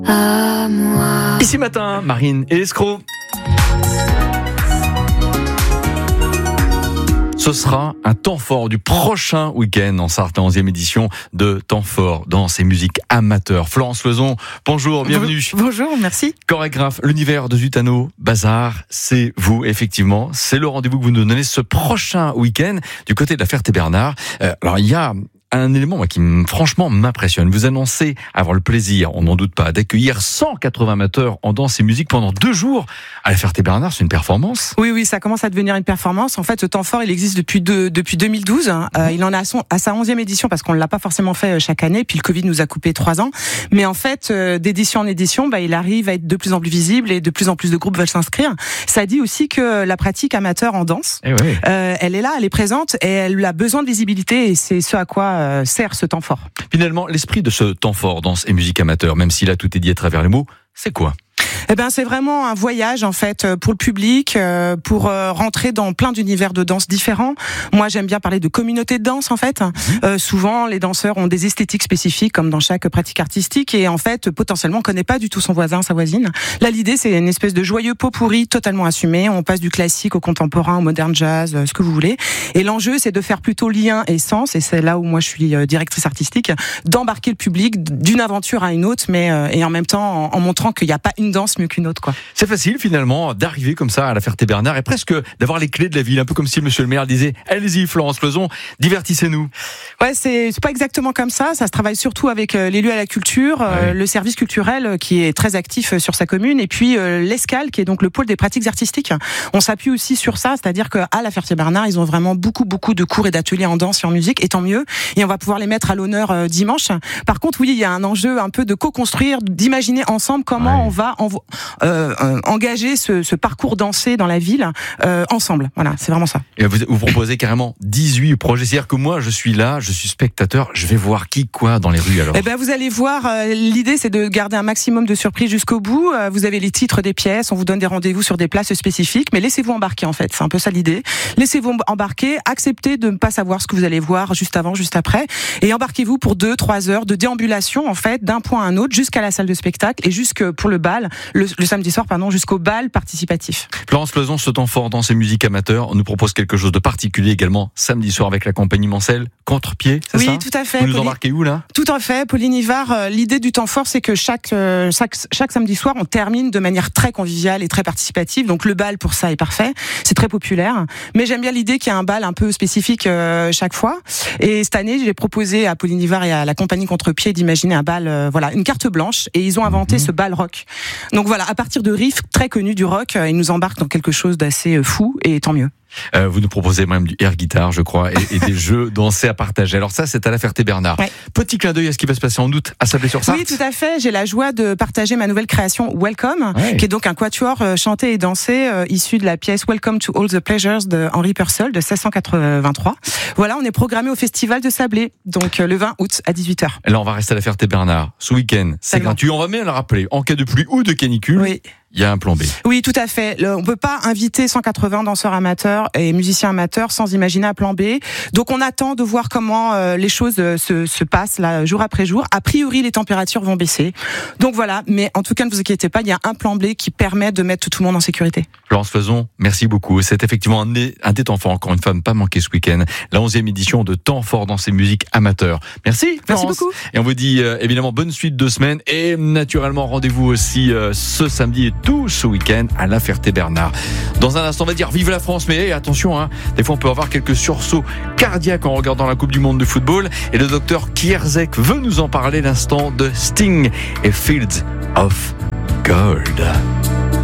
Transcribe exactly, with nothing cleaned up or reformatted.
à moi. Ici matin, Marine et Escroc. Ce sera un temps fort du prochain week-end en Sarthe, la onzième édition de Temps fort dans ces musiques amateurs. Florence Lezon, bonjour, bienvenue. Bonjour, merci. Chorégraphe, l'univers de Zutano, Bazar, c'est vous, effectivement. C'est le rendez-vous que vous nous donnez ce prochain week-end du côté de la Ferté-Bernard. Euh, alors, il y a un élément moi, qui franchement m'impressionne. Vous annoncez avoir le plaisir, on n'en doute pas, d'accueillir cent quatre-vingts amateurs en danse et musique pendant deux jours à la Ferté-Bernard. C'est une performance. Oui, oui, ça commence à devenir une performance. En fait, ce temps fort, il existe depuis, deux, depuis deux mille douze. Euh, il en a à, son, à sa onzième édition parce qu'on ne l'a pas forcément fait chaque année. Puis le Covid nous a coupé trois ans. Mais en fait, euh, d'édition en édition, bah, il arrive à être de plus en plus visible et de plus en plus de groupes veulent s'inscrire. Ça dit aussi que la pratique amateur en danse, eh oui. euh, elle est là, elle est présente et elle a besoin de visibilité et c'est ce à quoi Euh, sert ce temps fort. Finalement, l'esprit de ce temps fort, danse et musique amateur, même si là tout est dit à travers les mots, c'est quoi ? Eh ben, c'est vraiment un voyage en fait pour le public, pour rentrer dans plein d'univers de danse différents. Moi, j'aime bien parler de communauté de danse en fait. Mmh. Euh, souvent, les danseurs ont des esthétiques spécifiques comme dans chaque pratique artistique et en fait, potentiellement, on connaît pas du tout son voisin, sa voisine. Là, l'idée, c'est une espèce de joyeux pot pourri totalement assumé. On passe du classique au contemporain, au modern jazz, ce que vous voulez. Et l'enjeu, c'est de faire plutôt lien et sens. Et c'est là où moi, je suis directrice artistique, d'embarquer le public d'une aventure à une autre, mais euh, et en même temps en, en montrant qu'il n'y a pas une danse mieux qu'une autre, quoi. C'est facile finalement d'arriver comme ça à la Ferté-Bernard et presque d'avoir les clés de la ville, un peu comme si monsieur le maire disait allez-y Florence Lezon, divertissez-nous. Ouais, c'est, c'est pas exactement comme ça, ça se travaille surtout avec euh, l'élu à la culture, ouais. euh, le service culturel euh, qui est très actif euh, sur sa commune et puis euh, l'Escale qui est donc le pôle des pratiques artistiques. On s'appuie aussi sur ça, c'est-à-dire qu'à la Ferté-Bernard, ils ont vraiment beaucoup beaucoup de cours et d'ateliers en danse et en musique et tant mieux, et on va pouvoir les mettre à l'honneur euh, dimanche. Par contre, oui, il y a un enjeu un peu de co-construire, d'imaginer ensemble comment ouais. on va envo- Euh, euh, engager ce, ce parcours dansé dans la ville euh, ensemble. Voilà, c'est vraiment ça. Et vous, vous proposez carrément dix-huit projets. C'est-à-dire que moi, je suis là, je suis spectateur, je vais voir qui, quoi dans les rues alors. Eh ben, vous allez voir, euh, l'idée c'est de garder un maximum de surprises jusqu'au bout. Euh, vous avez les titres des pièces, on vous donne des rendez-vous sur des places spécifiques, mais laissez-vous embarquer en fait, c'est un peu ça l'idée. Laissez-vous embarquer, acceptez de ne pas savoir ce que vous allez voir juste avant, juste après, et embarquez-vous pour deux, trois heures de déambulation en fait, d'un point à un autre, jusqu'à la salle de spectacle et jusque pour le bal, le, le samedi soir, pardon, jusqu'au bal participatif. Florence Lezon, ce temps fort dans ces musiques amateurs, on nous propose quelque chose de particulier également samedi soir avec la compagnie Mancel, Contre-pied, c'est oui, ça ? Oui, tout à fait. Vous nous Pauline... embarquez où là ? Tout à fait, Pauline Ivard. Euh, l'idée du temps fort, c'est que chaque, euh, chaque chaque samedi soir, on termine de manière très conviviale et très participative. Donc le bal pour ça est parfait, c'est très populaire. Mais j'aime bien l'idée qu'il y a un bal un peu spécifique euh, chaque fois. Et cette année, j'ai proposé à Pauline Ivard et à la compagnie Contre-pied d'imaginer un bal, euh, voilà, une carte blanche. Et ils ont inventé mmh. ce bal rock. Donc voilà, à partir de riffs très connus du rock, ils nous embarquent dans quelque chose d'assez fou et tant mieux. Euh, vous nous proposez même du air guitare, je crois, et, et des jeux dansés à partager. Alors ça, c'est à la Ferté-Bernard. Ouais. Petit clin d'œil à ce qui va se passer en août à Sablé-sur-Sarthe. Oui, tout à fait. J'ai la joie de partager ma nouvelle création Welcome, ouais. qui est donc un quatuor euh, chanté et dansé euh, issu de la pièce Welcome to All the Pleasures de Henri Purcell de seize cent quatre-vingt-trois. Voilà, on est programmé au Festival de Sablé, donc euh, le vingt août à dix-huit heures. Là, on va rester à la Ferté-Bernard. Ce week-end, c'est Tellement. gratuit. On va bien le rappeler. En cas de pluie ou de canicule. Oui. Il y a un plan B. Oui, tout à fait. Le, on peut pas inviter cent quatre-vingts danseurs amateurs et musiciens amateurs sans imaginer un plan B. Donc on attend de voir comment euh, les choses euh, se, se passent là jour après jour. A priori, les températures vont baisser. Donc voilà. Mais en tout cas, ne vous inquiétez pas, il y a un plan B qui permet de mettre tout le monde en sécurité. Florence Lezon, merci beaucoup. C'est effectivement un, un des temps forts, encore une fois, ne pas manquer ce week-end. La onzième édition de Temps fort dans ces musiques amateurs. Merci, Florence. Merci beaucoup. Et on vous dit euh, évidemment bonne suite de semaine et naturellement rendez-vous aussi euh, ce samedi et tout ce week-end à la Ferté-Bernard. Dans un instant, on va dire vive la France, mais hey, attention, hein, des fois on peut avoir quelques sursauts cardiaques en regardant la Coupe du Monde de football. Et le docteur Kierzek veut nous en parler l'instant de Sting et Fields of Gold.